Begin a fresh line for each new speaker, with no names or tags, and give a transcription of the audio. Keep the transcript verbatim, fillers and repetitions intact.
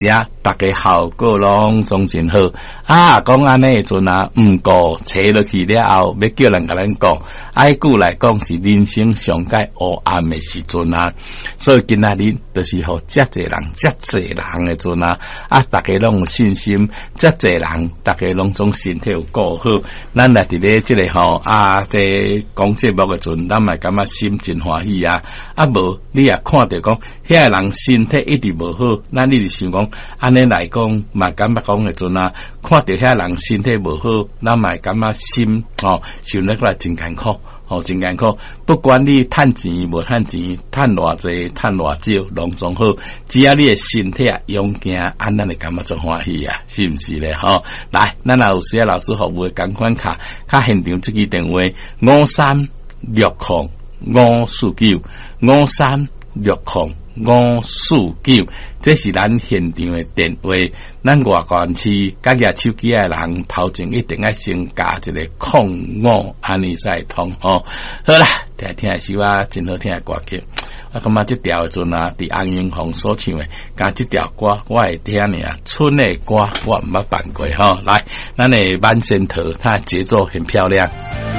呀，大家效果拢总真好啊！讲安尼阵啊，毋过坐落去了后，要叫人甲咱讲，爱句来讲是人生上界黑暗的时阵啊。所以今仔日就是互遮济人、遮济人的阵啊，啊，大家拢有信心，遮济人，大家拢总身体有顾好，咱来伫咧即个吼啊，这讲节目的阵，咱嘛感觉心真欢喜啊！啊，无你也看着讲，遐个人身体一直无好，咱你就想讲。安尼来讲，嘛感觉讲诶阵啊，看到遐人身体无好，咱嘛感觉心哦，想咧来真艰苦，哦，真艰苦。不管你趁钱无趁钱，趁偌济趁偌少，拢总好。只要你诶身体啊勇健，安咱会感觉足欢喜啊，是毋是咧？吼、哦，来，咱也有写老师服务诶捐款卡，卡现场即支电话五三六零五四九五三六零。五四九，这是咱现场的电话。咱外县市甲举手机的人，头前一定要先加一个空五，安尼才通哦。好啦，听听是我真好听的歌曲。我感觉这条阵啊，伫安永红所唱的，加这条歌我会听呢。春的歌我毋捌办过吼。来，咱的满身头，它节奏很漂亮。